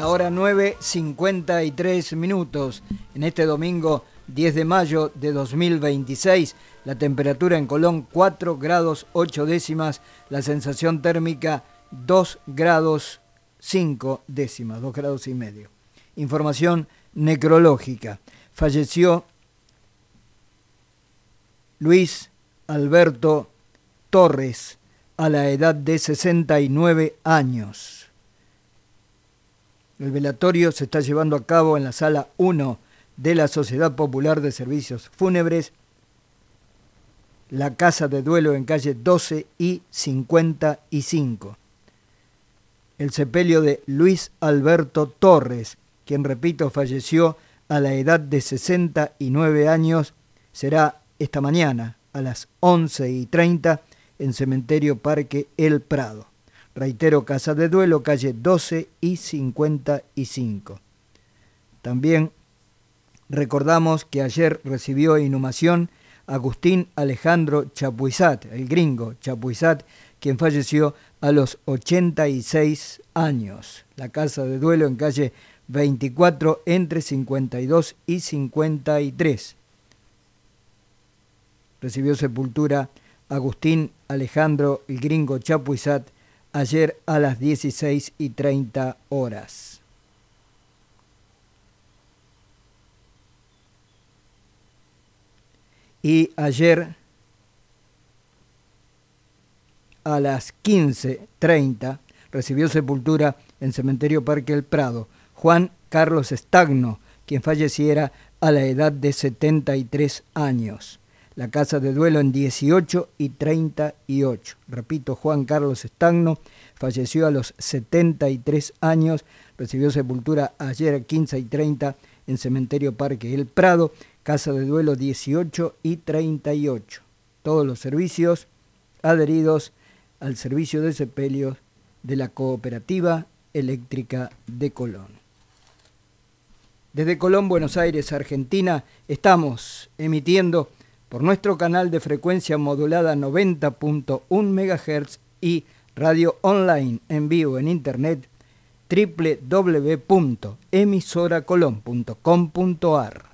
hora 9:53 en este domingo 10 de mayo de 2026. La temperatura en Colón 4 grados 8 décimas, la sensación térmica 2 grados 5 décimas, 2 grados y medio. Información necrológica. Falleció Luis Alberto Torres a la edad de 69 años. El velatorio se está llevando a cabo en la sala 1 de la Sociedad Popular de Servicios Fúnebres, la casa de duelo en calle 12 y 55. El sepelio de Luis Alberto Torres, quien, repito, falleció a la edad de 69 años, será esta mañana a las 11:30 en Cementerio Parque El Prado. Reitero, casa de duelo, calle 12 y 55. También recordamos que ayer recibió inhumación Agustín Alejandro Chapuisat, el gringo Chapuisat, quien falleció a los 86 años. La casa de duelo en calle 24 entre 52 y 53. Recibió sepultura Agustín Alejandro el gringo Chapuisat ayer a las 16:30 horas. Y ayer a las 15:30 recibió sepultura en Cementerio Parque El Prado Juan Carlos Stagno, quien falleciera a la edad de 73 años. La casa de duelo en 18 y 38. Repito, Juan Carlos Stagno falleció a los 73 años, recibió sepultura ayer a 15:30 en Cementerio Parque El Prado, casa de duelo 18 y 38. Todos los servicios adheridos al servicio de sepelios de la Cooperativa Eléctrica de Colón. Desde Colón, Buenos Aires, Argentina, estamos emitiendo por nuestro canal de frecuencia modulada 90.1 MHz y radio online en vivo en internet www.emisoracolon.com.ar.